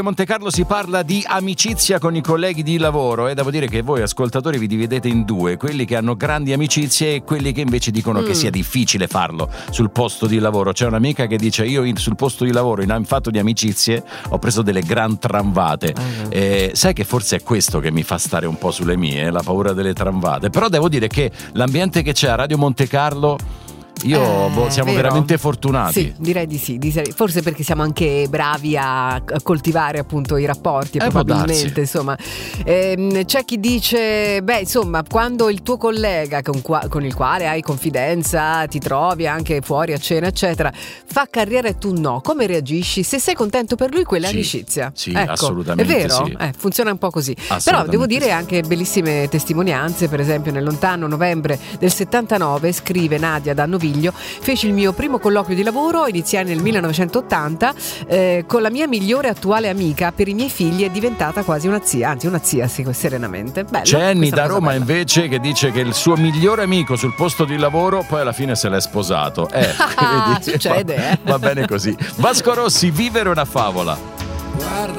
Monte Carlo si parla di amicizia con i colleghi di lavoro e devo dire che voi ascoltatori vi dividete in due, quelli che hanno grandi amicizie e quelli che invece dicono che sia difficile farlo sul posto di lavoro. C'è un'amica che dice: io sul posto di lavoro in fatto di amicizie ho preso delle gran tramvate. Sai che forse è questo che mi fa stare un po' sulle mie, la paura delle tramvate. Però devo dire che l'ambiente che c'è a Radio Monte Carlo, siamo veramente fortunati. Sì, direi di sì. Forse perché siamo anche bravi a coltivare appunto i rapporti, probabilmente. Insomma, c'è chi dice: beh, insomma, quando il tuo collega con il quale hai confidenza, ti trovi anche fuori a cena, eccetera, fa carriera e tu no, come reagisci? Se sei contento per lui, quella è amicizia. Sì, ecco, assolutamente. È vero? Sì. Funziona un po' così. Però devo dire anche bellissime testimonianze. Per esempio, nel lontano novembre del 79, scrive Nadia da Noviglio: feci il mio primo colloquio di lavoro, iniziai nel 1980 con la mia migliore attuale amica. Per i miei figli è diventata quasi una zia, anzi una zia, sì, serenamente. Bello, Jenny da Roma invece che dice che il suo migliore amico sul posto di lavoro poi alla fine se l'è sposato. Succede. Va bene così. Vasco Rossi, Vivere una favola. Guarda